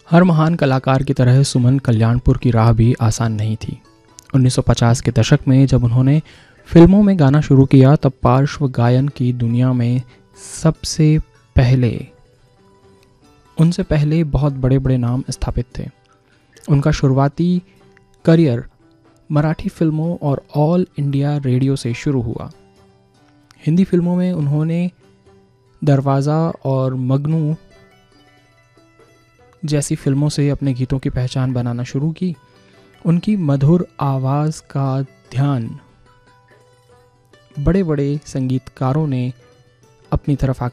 हर महान कलाकार की तरह सुमन कल्याणपुर की राह भी आसान नहीं थी। 1950 के दशक में जब उन्होंने फिल्मों में गाना शुरू किया तब पार्श्व गायन की दुनिया में सबसे पहले उनसे पहले बहुत बड़े बड़े नाम स्थापित थे। उनका शुरुआती करियर मराठी फिल्मों और ऑल इंडिया रेडियो से शुरू हुआ। हिंदी फिल्मों में उन्होंने दरवाज़ा और मगनू जैसी फिल्मों से अपने गीतों की पहचान बनाना शुरू की। उनकी मधुर आवाज़ का ध्यान बड़े बड़े संगीतकारों ने अपनी तरफ